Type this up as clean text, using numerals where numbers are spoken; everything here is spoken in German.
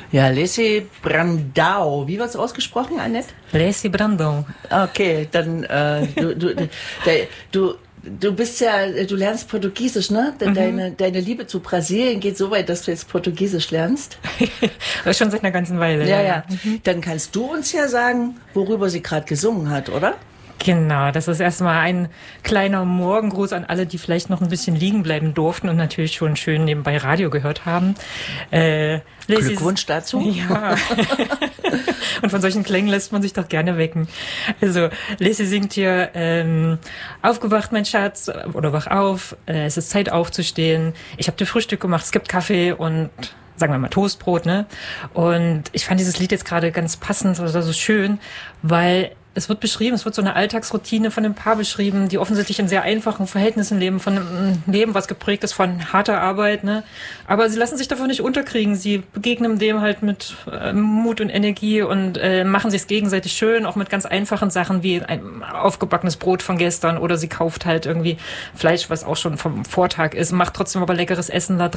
Ja, Laissez Brandau. Wie wird's ausgesprochen, Annette? Laissez Brandau. Okay, dann du bist ja, du lernst Portugiesisch, ne? Deine Liebe zu Brasilien geht so weit, dass du jetzt Portugiesisch lernst. Das schon seit einer ganzen Weile. Ja. Dann kannst du uns ja sagen, worüber sie gerade gesungen hat, oder? Genau, das ist erstmal ein kleiner Morgengruß an alle, die vielleicht noch ein bisschen liegen bleiben durften und natürlich schon schön nebenbei Radio gehört haben. Glückwunsch dazu. Ja. Und von solchen Klängen lässt man sich doch gerne wecken. Also, Laissez singt hier, aufgewacht, mein Schatz, oder wach auf, es ist Zeit aufzustehen. Ich habe dir Frühstück gemacht, es gibt Kaffee und sagen wir mal Toastbrot, ne? Und ich fand dieses Lied jetzt gerade ganz passend oder so schön, weil es wird so eine Alltagsroutine von einem Paar beschrieben, die offensichtlich in sehr einfachen Verhältnissen leben, von einem Leben, was geprägt ist von harter Arbeit, ne? Aber sie lassen sich davon nicht unterkriegen. Sie begegnen dem halt mit Mut und Energie und machen sich gegenseitig schön, auch mit ganz einfachen Sachen wie ein aufgebackenes Brot von gestern oder sie kauft halt irgendwie Fleisch, was auch schon vom Vortag ist, macht trotzdem aber leckeres Essen da